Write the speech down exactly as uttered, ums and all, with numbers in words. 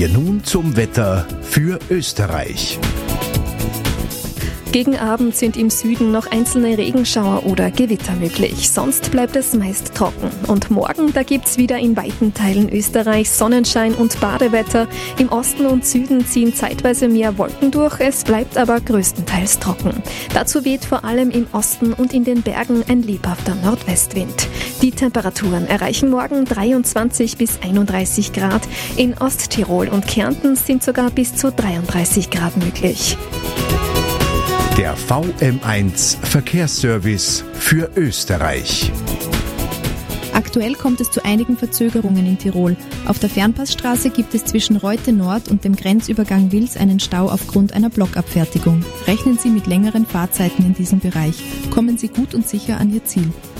wir nun zum Wetter für Österreich. Gegen Abend sind im Süden noch einzelne Regenschauer oder Gewitter möglich. Sonst bleibt es meist trocken. Und morgen, da gibt's wieder in weiten Teilen Österreichs Sonnenschein und Badewetter. Im Osten und Süden ziehen zeitweise mehr Wolken durch. Es bleibt aber größtenteils trocken. Dazu weht vor allem im Osten und in den Bergen ein lebhafter Nordwestwind. Die Temperaturen erreichen morgen dreiundzwanzig bis einunddreißig Grad. In Osttirol und Kärnten sind sogar bis zu dreiunddreißig Grad möglich. Der V M eins Verkehrsservice für Österreich. Aktuell kommt es zu einigen Verzögerungen in Tirol. Auf der Fernpassstraße gibt es zwischen Reute Nord und dem Grenzübergang Wils einen Stau aufgrund einer Blockabfertigung. Rechnen Sie mit längeren Fahrzeiten in diesem Bereich. Kommen Sie gut und sicher an Ihr Ziel.